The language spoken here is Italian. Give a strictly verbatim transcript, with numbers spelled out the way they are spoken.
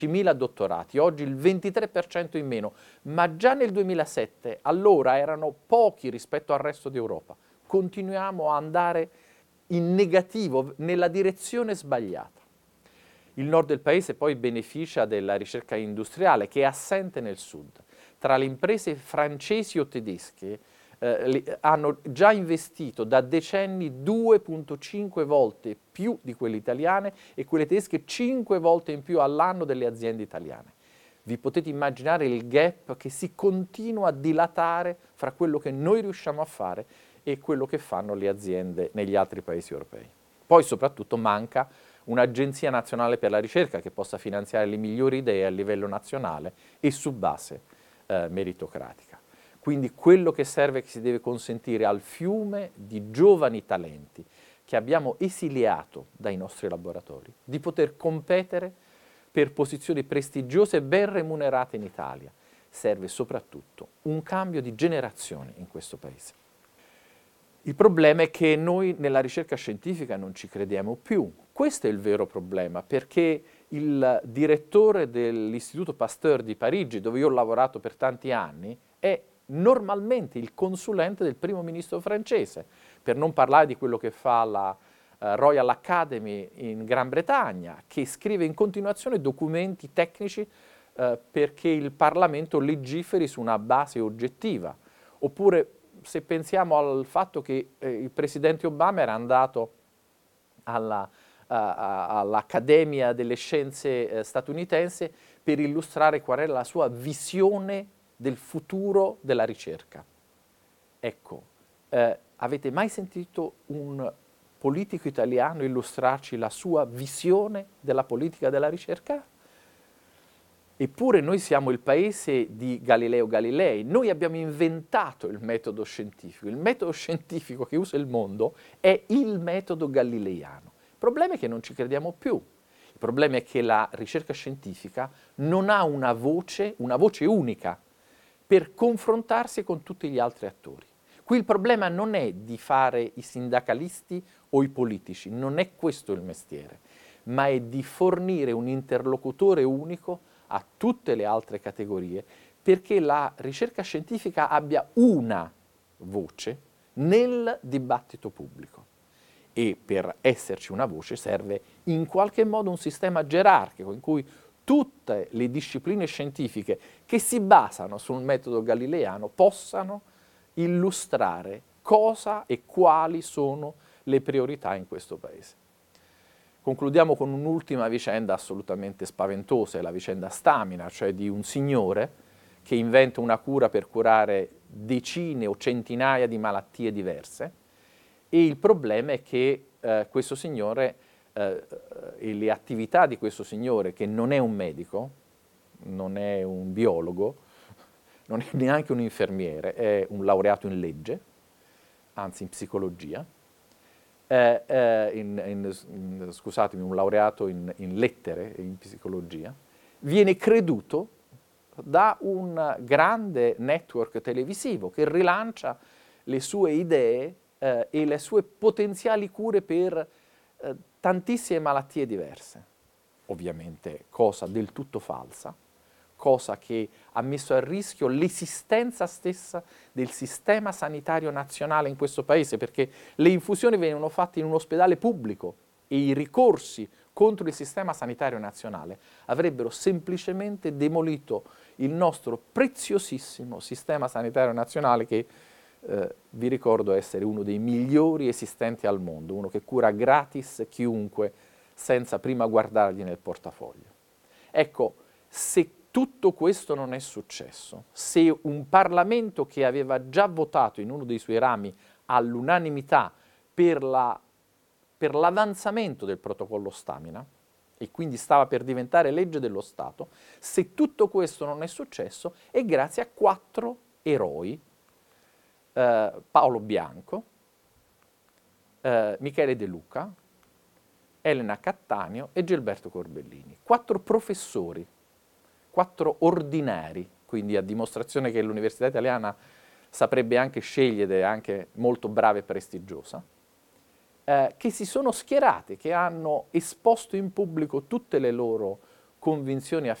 mila dottorati, oggi il ventitré per cento in meno, ma già nel duemilasette allora erano pochi rispetto al resto d'Europa. Continuiamo a andare in negativo, nella direzione sbagliata. Il nord del paese poi beneficia della ricerca industriale che è assente nel sud. Tra le imprese francesi o tedesche eh, hanno già investito da decenni due virgola cinque volte più di quelle italiane e quelle tedesche cinque volte in più all'anno delle aziende italiane. Vi potete immaginare il gap che si continua a dilatare fra quello che noi riusciamo a fare e quello che fanno le aziende negli altri paesi europei. Poi soprattutto manca un'agenzia nazionale per la ricerca che possa finanziare le migliori idee a livello nazionale e su base eh, meritocratica. Quindi quello che serve è che si deve consentire al fiume di giovani talenti che abbiamo esiliato dai nostri laboratori di poter competere per posizioni prestigiose e ben remunerate in Italia. Serve soprattutto un cambio di generazione in questo paese. Il problema è che noi nella ricerca scientifica non ci crediamo più. Questo è il vero problema, perché il direttore dell'Istituto Pasteur di Parigi, dove io ho lavorato per tanti anni, è normalmente il consulente del primo ministro francese, per non parlare di quello che fa la uh, Royal Academy in Gran Bretagna, che scrive in continuazione documenti tecnici uh, perché il Parlamento legiferi su una base oggettiva. Oppure se pensiamo al fatto che eh, il presidente Obama era andato alla, uh, all'Accademia delle Scienze eh, statunitense per illustrare qual era la sua visione del futuro della ricerca. Ecco, eh, avete mai sentito un politico italiano illustrarci la sua visione della politica della ricerca? Eppure noi siamo il paese di Galileo Galilei, noi abbiamo inventato il metodo scientifico, il metodo scientifico che usa il mondo è il metodo galileiano. Il problema è che non ci crediamo più, il problema è che la ricerca scientifica non ha una voce, una voce unica per confrontarsi con tutti gli altri attori. Qui il problema non è di fare i sindacalisti o i politici, non è questo il mestiere, ma è di fornire un interlocutore unico a tutte le altre categorie, perché la ricerca scientifica abbia una voce nel dibattito pubblico. E per esserci una voce serve in qualche modo un sistema gerarchico in cui tutte le discipline scientifiche che si basano sul metodo galileiano possano illustrare cosa e quali sono le priorità in questo paese. Concludiamo con un'ultima vicenda assolutamente spaventosa, è la vicenda Stamina, cioè di un signore che inventa una cura per curare decine o centinaia di malattie diverse e il problema è che eh, questo signore eh, e le attività di questo signore, che non è un medico, non è un biologo, non è neanche un infermiere, è un laureato in legge, anzi in psicologia, Eh, eh, in, in, in, scusatemi, un laureato in, in lettere e in psicologia, viene creduto da un grande network televisivo che rilancia le sue idee eh, e le sue potenziali cure per eh, tantissime malattie diverse. Ovviamente cosa del tutto falsa, cosa che ha messo a rischio l'esistenza stessa del sistema sanitario nazionale in questo paese, perché le infusioni venivano fatte in un ospedale pubblico e i ricorsi contro il sistema sanitario nazionale avrebbero semplicemente demolito il nostro preziosissimo sistema sanitario nazionale che eh, vi ricordo essere uno dei migliori esistenti al mondo, uno che cura gratis chiunque senza prima guardargli nel portafoglio. Ecco, se tutto questo non è successo, se un Parlamento che aveva già votato in uno dei suoi rami all'unanimità per la, per l'avanzamento del protocollo Stamina, e quindi stava per diventare legge dello Stato, se tutto questo non è successo è grazie a quattro eroi, eh, Paolo Bianco, eh, Michele De Luca, Elena Cattaneo e Gilberto Corbellini, quattro professori, quattro ordinari, quindi a dimostrazione che l'università italiana saprebbe anche scegliere, è anche molto brava e prestigiosa, eh, che si sono schierati, che hanno esposto in pubblico tutte le loro convinzioni